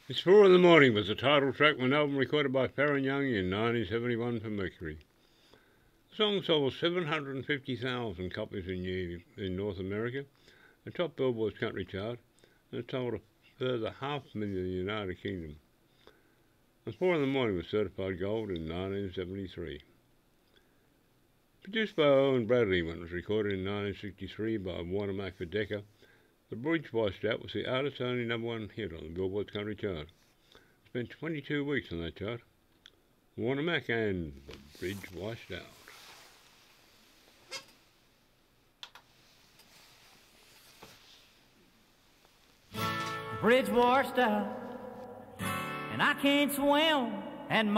It's 4 in the morning was the title track when album recorded by Farron Young in 1971 for Mercury. The song sold 750,000 copies in North America, the top Billboard's country chart, and it sold a further 500,000 in the United Kingdom. And 4 in the morning was certified gold in 1973. Produced by Owen Bradley when it was recorded in 1963 by Warner Mac for Decca, The Bridge Washed Out was the artist's only #1 hit on the Billboard's country chart. Spent 22 weeks on that chart. Warner Mac and The Bridge Washed Out. The bridge washed out, and I can't swim, and